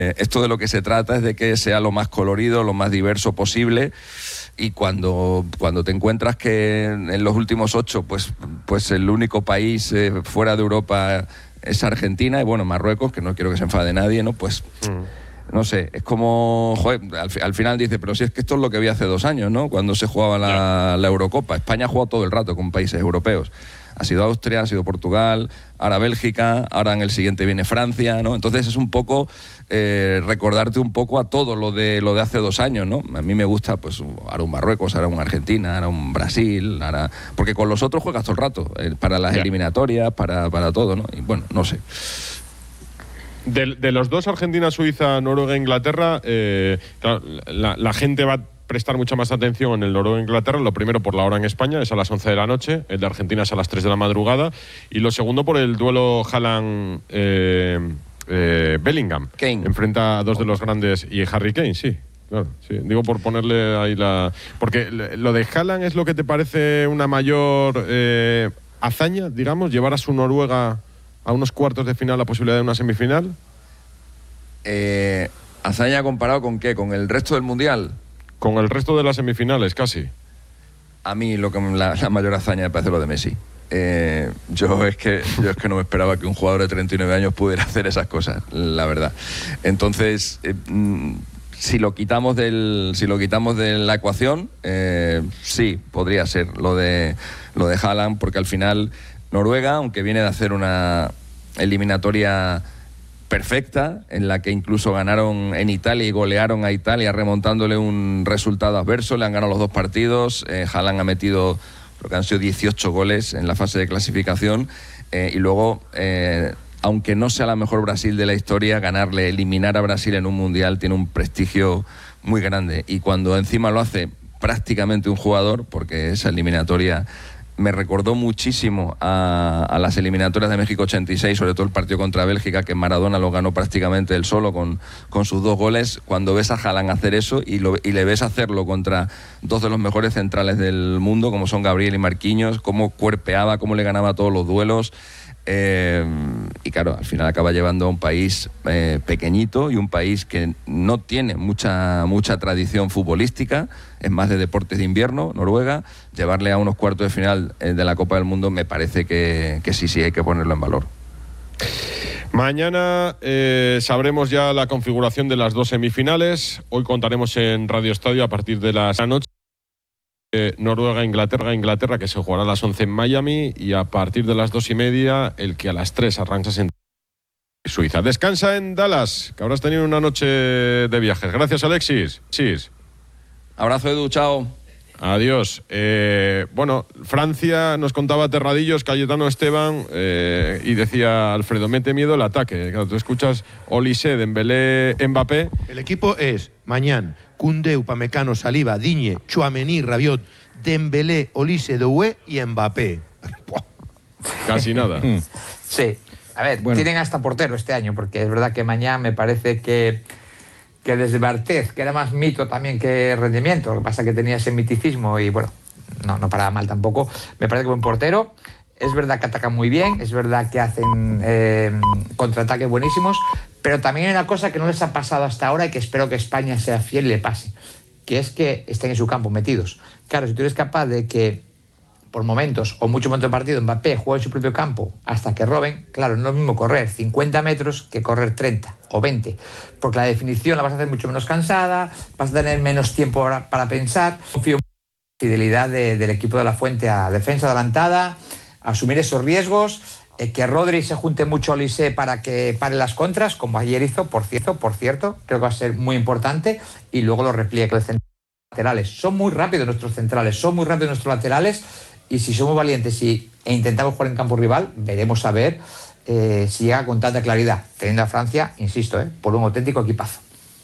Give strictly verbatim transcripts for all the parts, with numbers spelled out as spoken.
Eh, esto de lo que se trata es de que sea lo más colorido, lo más diverso posible. Y cuando, cuando te encuentras que en los últimos ocho, pues, pues el único país eh, fuera de Europa es Argentina, y bueno, Marruecos, que no quiero que se enfade nadie, ¿no? Pues, mm. no sé, es como, joder, al, al final dice, pero si es que esto es lo que vi hace dos años, ¿no? Cuando se jugaba la, la Eurocopa. España ha jugado todo el rato con países europeos. Ha sido Austria, ha sido Portugal, ahora Bélgica, ahora en el siguiente viene Francia, ¿no? Entonces es un poco eh, recordarte un poco a todo lo de lo de hace dos años, ¿no? A mí me gusta, pues, ahora un Marruecos, ahora un Argentina, ahora un Brasil, ahora... porque con los otros juegas todo el rato, eh, para las yeah. eliminatorias, para, para todo, ¿no? Y bueno, no sé. De, de los dos, Argentina, Suiza, Noruega e Inglaterra, eh, claro, la, la gente va a prestar mucha más atención en el Noruega-Inglaterra. Lo primero por la hora en España, es a las once de la noche. El de Argentina es a las tres de la madrugada. Y lo segundo por el duelo Haaland eh, eh, Bellingham. Kane. Enfrenta a dos de los grandes. Y Harry Kane, sí. Claro, sí. Digo por ponerle ahí la... Porque lo de Haaland es lo que te parece una mayor eh, hazaña, digamos, llevar a su Noruega a unos cuartos de final, la posibilidad de una semifinal. Eh, ¿Hazaña comparado con qué? ¿Con el resto del Mundial? Con el resto de las semifinales, casi. A mí lo que la, la mayor hazaña me parece lo de Messi. Eh, yo, es que, yo es que no me esperaba que un jugador de treinta y nueve años pudiera hacer esas cosas, la verdad. Entonces, eh, si lo quitamos del, si lo quitamos de la ecuación, eh, sí, podría ser lo de, lo de Haaland, porque al final Noruega, aunque viene de hacer una eliminatoria perfecta, en la que incluso ganaron en Italia y golearon a Italia remontándole un resultado adverso, le han ganado los dos partidos, eh, Haaland ha metido, creo que han sido dieciocho goles en la fase de clasificación, eh, y luego, eh, aunque no sea la mejor Brasil de la historia, ganarle, eliminar a Brasil en un mundial tiene un prestigio muy grande, y cuando encima lo hace prácticamente un jugador, porque esa eliminatoria me recordó muchísimo a, a las eliminatorias de México ochenta y seis, sobre todo el partido contra Bélgica, que Maradona lo ganó prácticamente él solo con, con sus dos goles. Cuando ves a Haaland hacer eso y, lo, y le ves hacerlo contra dos de los mejores centrales del mundo, como son Gabriel y Marquinhos, cómo cuerpeaba, cómo le ganaba todos los duelos. Eh, y claro, al final acaba llevando a un país eh, pequeñito y un país que no tiene mucha, mucha tradición futbolística, es más de deportes de invierno, Noruega. Llevarle a unos cuartos de final eh, de la Copa del Mundo me parece que, que sí, sí hay que ponerlo en valor. Mañana eh, sabremos ya la configuración de las dos semifinales. Hoy contaremos en Radio Estadio a partir de las noche. Eh, Noruega, Inglaterra, Inglaterra, que se jugará a las once en Miami, y a partir de las dos y media el que a las tres arrancas en Suiza. Descansa en Dallas, que habrás tenido una noche de viajes. Gracias, Alexis. Sí. Abrazo, Edu, chao. Adiós. Eh, bueno, Francia, nos contaba Terradillos, Cayetano Esteban, eh, y decía Alfredo, mete miedo el ataque. Claro, tú escuchas Olise, Dembélé, Mbappé. El equipo es Mañán, Koundé, Upamecano, Saliba, Digne, Tchouaméni, Rabiot, Dembélé, Olise, Doué y Mbappé. Casi nada. Sí. A ver, bueno, tienen hasta portero este año, porque es verdad que Mañán me parece que, que desde Barthez, que era más mito también que rendimiento, lo que pasa es que tenía ese miticismo y bueno, no, no paraba mal tampoco. Me parece que buen portero. Es verdad que atacan muy bien, es verdad que hacen eh, contraataques buenísimos, pero también hay una cosa que no les ha pasado hasta ahora y que espero que España sea fiel y le pase, que es que estén en su campo metidos. Claro, si tú eres capaz de que por momentos o mucho momento de partido Mbappé juegue en su propio campo hasta que roben, claro, no es lo mismo correr cincuenta metros que correr treinta o veinte, porque la definición la vas a hacer mucho menos cansada, vas a tener menos tiempo para, para pensar. Confío en la fidelidad de, del equipo de la Fuente a defensa adelantada, asumir esos riesgos, eh, que Rodri se junte mucho a Olise para que pare las contras, como ayer hizo, por cierto, por cierto, creo que va a ser muy importante, y luego los repliegues de laterales. Son muy rápidos nuestros centrales, son muy rápidos nuestros laterales, y si somos valientes y, e intentamos jugar en campo rival, veremos a ver eh, si llega con tanta claridad, teniendo a Francia, insisto, eh, por un auténtico equipazo.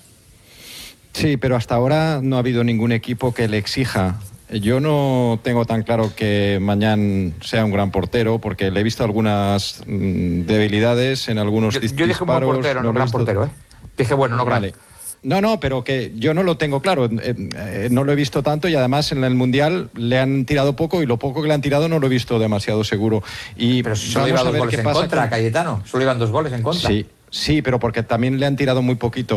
Sí, pero hasta ahora no ha habido ningún equipo que le exija. Yo no tengo tan claro que Mañán sea un gran portero, porque le he visto algunas mmm, debilidades en algunos yo, disparos. Yo dije buen portero, no, no gran portero, ¿eh? Dije bueno, no vale. gran. No, no, pero que yo no lo tengo claro, eh, eh, no lo he visto tanto, y además en el Mundial le han tirado poco, y lo poco que le han tirado no lo he visto demasiado seguro. Y pero si solo iban dos goles en contra, con... Cayetano, solo iban dos goles en contra. Sí, Sí, pero porque también le han tirado muy poquito